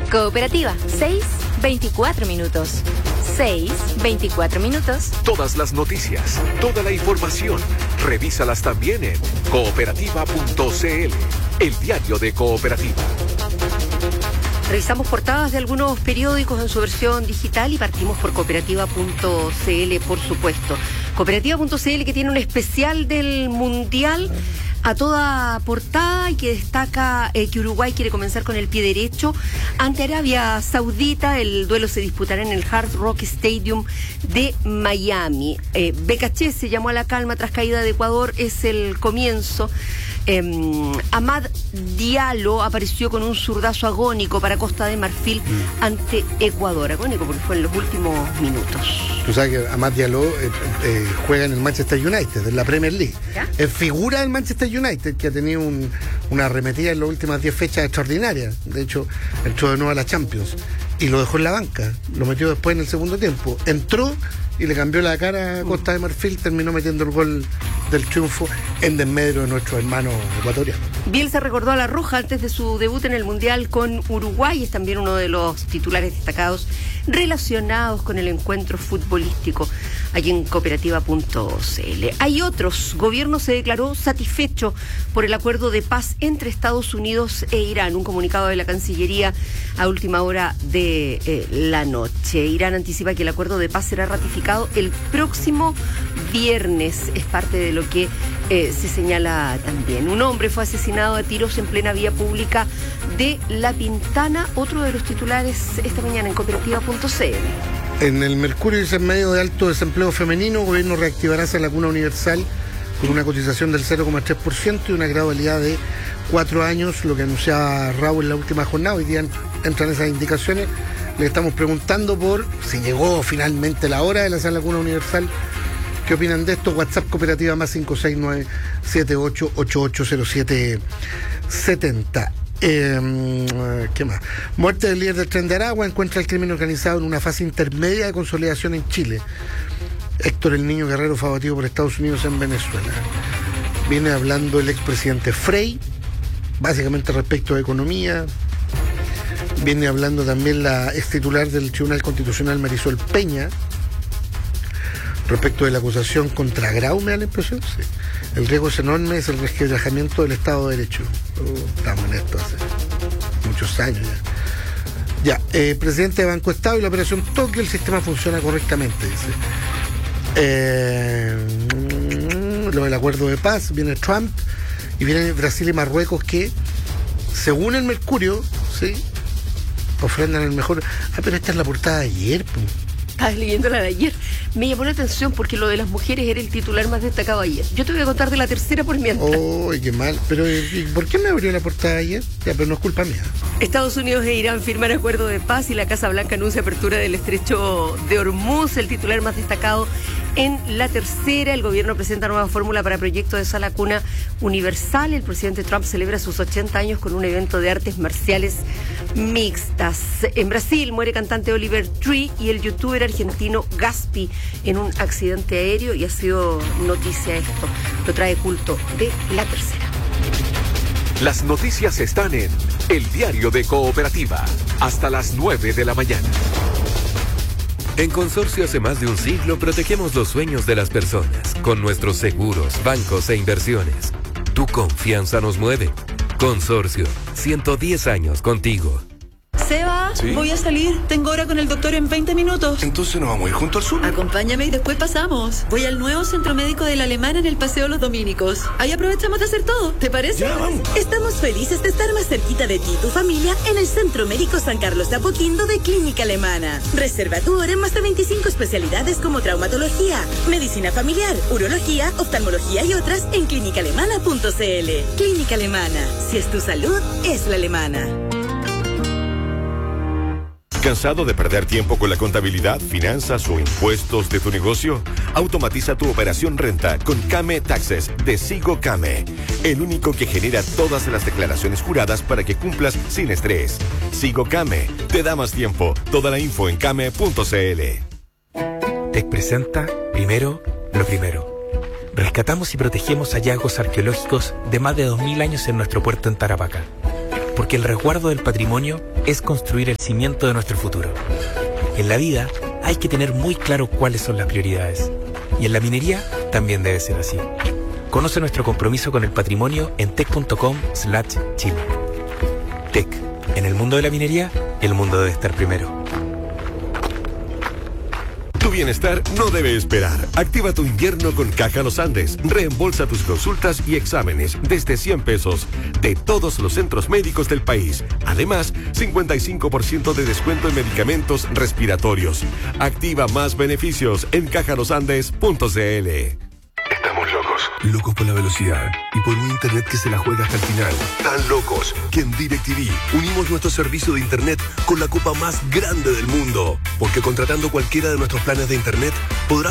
Cooperativa, 6:24 minutos. 6:24 minutos. Todas las noticias, toda la información, revísalas también en cooperativa.cl, el diario de Cooperativa. Revisamos portadas de algunos periódicos en su versión digital y partimos por cooperativa.cl, por supuesto. Cooperativa.cl, que tiene un especial del Mundial a toda portada y que destaca que Uruguay quiere comenzar con el pie derecho ante Arabia Saudita. El duelo se disputará en el Hard Rock Stadium de Miami. BKC se llamó a la calma tras caída de Ecuador, es el comienzo. Amad Diallo apareció con un zurdazo agónico para Costa de Marfil ante Ecuador. Agónico porque fue en los últimos minutos. Tú sabes que Amad Diallo juega en el Manchester United, en la Premier League. ¿Ya? Es figura del Manchester United, que ha tenido una arremetida en las últimas 10 fechas extraordinarias. De hecho, entró de nuevo a la Champions y lo dejó en la banca. Lo metió después en el segundo tiempo. Entró y le cambió la cara a Costa de Marfil, terminó metiendo el gol del triunfo en desmedro de nuestros hermanos ecuatorianos. Bielsa recordó a La Roja antes de su debut en el Mundial con Uruguay. Es también uno de los titulares destacados relacionados con el encuentro futbolístico aquí en cooperativa.cl. Hay otros. Gobierno se declaró satisfecho por el acuerdo de paz entre Estados Unidos e Irán. Un comunicado de la Cancillería a última hora de la noche. Irán anticipa que el acuerdo de paz será ratificado el próximo viernes. Es parte de lo que se señala también. Un hombre fue asesinado a tiros en plena vía pública de La Pintana. Otro de los titulares esta mañana en cooperativa.cl. En el Mercurio dice: en medio de alto desempleo femenino, el gobierno reactivará esa lacuna universal con una cotización del 0,3% y una gradualidad de 4 años, lo que anunciaba Raúl en la última jornada. Hoy día entran esas indicaciones. Le estamos preguntando por si llegó finalmente la hora de la lacuna universal. ¿Qué opinan de esto? WhatsApp cooperativa más 569-78880770. ¿Qué más? Muerte del líder del Tren de Aragua. Encuentra el crimen organizado en una fase intermedia de consolidación en Chile. Héctor el Niño Guerrero fue abatido por Estados Unidos en Venezuela. Viene hablando el expresidente Frei, básicamente respecto de economía. Viene hablando también la ex titular del Tribunal Constitucional, Marisol Peña, respecto de la acusación contra Grau, me da la impresión. Sí. El riesgo es enorme, es el resquebrajamiento del Estado de Derecho. Estamos en esto hace muchos años ya. Presidente de Banco Estado y la operación Tokio, el sistema funciona correctamente, dice. Lo del acuerdo de paz, viene Trump y viene Brasil y Marruecos, que según el Mercurio, sí, ofrendan el mejor. Pero esta es la portada de ayer, pues. Estaba leyéndola de ayer. Me llamó la atención porque lo de las mujeres era el titular más destacado ayer. Yo te voy a contar de la tercera por mientras. ¡Uy, qué mal! Pero ¿y por qué me abrió la portada ayer? Ya, pero no es culpa mía. Estados Unidos e Irán firman acuerdo de paz y la Casa Blanca anuncia apertura del estrecho de Hormuz. El titular más destacado en la tercera. El gobierno presenta nueva fórmula para proyecto de esa lacuna universal. El presidente Trump celebra sus 80 años con un evento de artes marciales mixtas. En Brasil muere cantante Oliver Tree y el youtuber argentino Gaspi en un accidente aéreo, y ha sido noticia esto. Lo trae Culto de la tercera. Las noticias están en el diario de Cooperativa, hasta las 9 de la mañana. En Consorcio hace más de un siglo protegemos los sueños de las personas con nuestros seguros, bancos e inversiones. Tu confianza nos mueve. Consorcio, 110 años contigo. Seba, ¿Sí? Voy a salir. Tengo hora con el doctor en 20 minutos. Entonces nos vamos a ir junto al sur. Acompáñame y después pasamos. Voy al nuevo centro médico de la Alemana en el Paseo Los Dominicos. Ahí aprovechamos de hacer todo. ¿Te parece? Ya, vamos. Estamos felices de estar más cerquita de ti y tu familia en el Centro Médico San Carlos de Apoquindo de Clínica Alemana. Reserva tu hora en más de 25 especialidades como traumatología, medicina familiar, urología, oftalmología y otras en clínicaalemana.cl. Clínica Alemana. Si es tu salud, es la alemana. ¿Cansado de perder tiempo con la contabilidad, finanzas o impuestos de tu negocio? Automatiza tu operación renta con Came Taxes de Sigo Came, el único que genera todas las declaraciones juradas para que cumplas sin estrés. Sigo Came te da más tiempo. Toda la info en came.cl. TEC presenta Primero lo Primero. Rescatamos y protegemos hallazgos arqueológicos de más de 2000 años en nuestro puerto en Tarapacá. porque el resguardo del patrimonio es construir el cimiento de nuestro futuro. En la vida hay que tener muy claro cuáles son las prioridades. Y en la minería también debe ser así. Conoce nuestro compromiso con el patrimonio en tec.com/Chile. TEC. En el mundo de la minería, el mundo debe estar primero. Tu bienestar no debe esperar. Activa tu invierno con Caja Los Andes. Reembolsa tus consultas y exámenes desde 100 pesos de todos los centros médicos del país. Además, 55% de descuento en medicamentos respiratorios. Activa más beneficios en cajalosandes.cl. Estamos locos. Locos por la velocidad y por un internet que se la juega hasta el final. Tan locos que en DirecTV unimos nuestro servicio de internet con la copa más grande del mundo. Porque contratando cualquiera de nuestros planes de internet podrás